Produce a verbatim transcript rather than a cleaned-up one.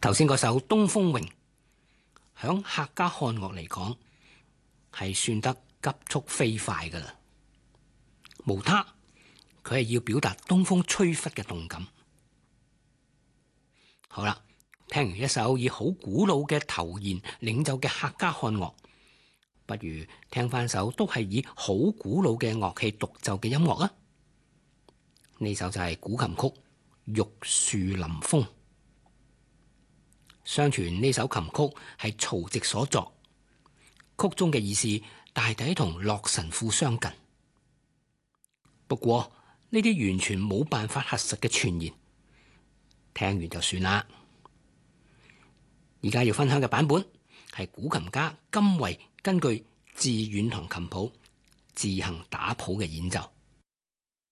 頭先嗰首《東風詠》，響客家漢樂嚟講係算得急速飛快噶啦。無他，佢係要表達東風吹拂嘅動感。好啦，聽完一首以好古老嘅頭弦領奏嘅客家漢樂，不如聽翻首都係以好古老嘅樂器獨奏嘅音樂啊！呢首就係古琴曲《玉樹臨風》。相傳呢首琴曲係曹植所作，曲中嘅意思大抵同《洛神賦》相近。不過呢啲完全冇辦法核實嘅傳言，聽完就算啦。而家要分享嘅版本係古琴家金惠根據《致遠堂琴譜》自行打譜嘅演奏。